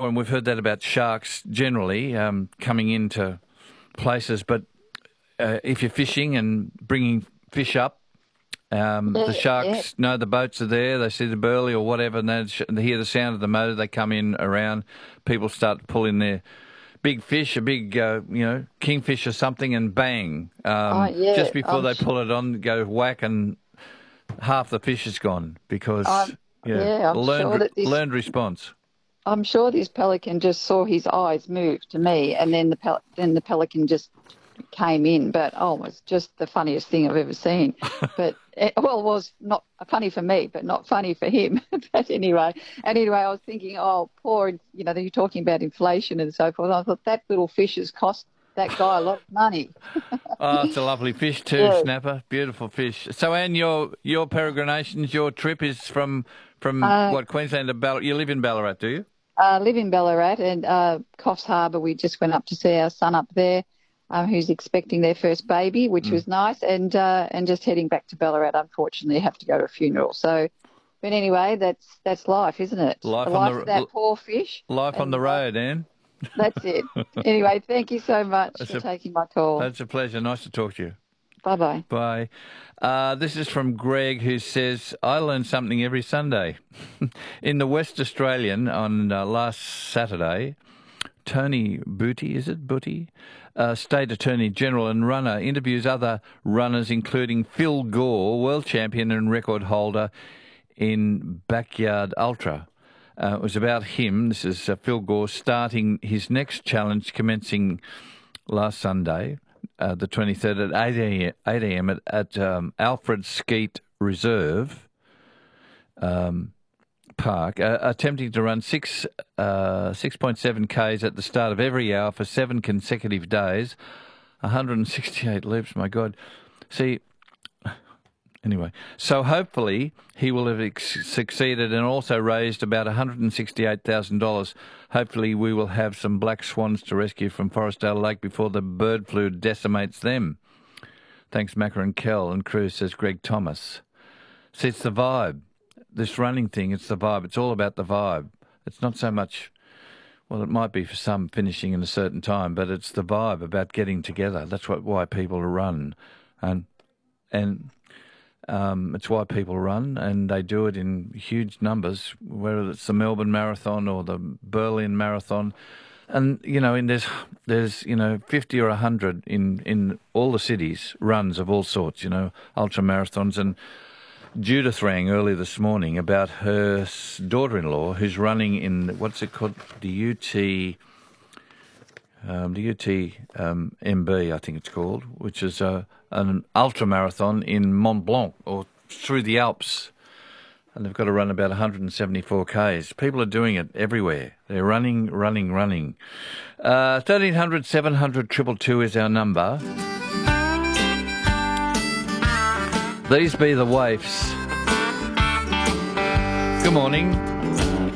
and we've heard that about sharks generally coming into places. But if you're fishing and bringing fish up, the sharks know the boats are there. They see the burley or whatever, and they hear the sound of the motor. They come in around. People start to pull in their big fish, a big, kingfish or something, and bang. Just before they pull it on, go whack, and half the fish is gone because learned response. I'm sure this pelican just saw his eyes move to me, and then the pelican just came in. But it was just the funniest thing I've ever seen. But it was not funny for me, but not funny for him. But anyway, I was thinking, poor, you're talking about inflation and so forth. I thought that little fish has cost that guy a lot of money. It's a lovely fish too, snapper. Beautiful fish. So, Anne, your peregrinations, your trip is from Queensland to Ballarat. You live in Ballarat, do you? I live in Ballarat, and Coffs Harbour. We just went up to see our son up there, who's expecting their first baby, which was nice, and just heading back to Ballarat. Unfortunately, have to go to a funeral. So, but anyway, that's life, isn't it? Life of that poor fish. Life on the road, Anne. That's it. Anyway, thank you so much for taking my call. That's a pleasure. Nice to talk to you. Bye-bye. Bye. This is from Greg, who says, I learn something every Sunday. In the West Australian on last Saturday, Tony Booty, State Attorney General and runner, interviews other runners, including Phil Gore, world champion and record holder in Backyard Ultra. It was about him. This is Phil Gore starting his next challenge commencing last Sunday, the 23rd at 8 a.m. at Alfred Skeet Reserve Park, attempting to run 6.7 Ks at the start of every hour for 7 consecutive days, 168 leaps, my God. Anyway, so hopefully he will have succeeded and also raised about $168,000. Hopefully we will have some black swans to rescue from Forestdale Lake before the bird flu decimates them. Thanks, Macca and Kell and crew, says Greg Thomas. See, it's the vibe. This running thing, it's the vibe. It's all about the vibe. It's not so much, well, it might be for some finishing in a certain time, but it's the vibe about getting together. That's why people run. And it's why people run, and they do it in huge numbers, whether it's the Melbourne Marathon or the Berlin Marathon. And, there's 50 or 100 in all the cities, runs of all sorts, ultra marathons. And Judith rang early this morning about her daughter-in-law who's running in, what's it called, the UTMB, I think it's called, which is an ultra marathon in Mont Blanc or through the Alps, and they've got to run about 174 Ks. People are doing it everywhere. They're running. 1300 700 222 is our number. These be the waifs. Good morning.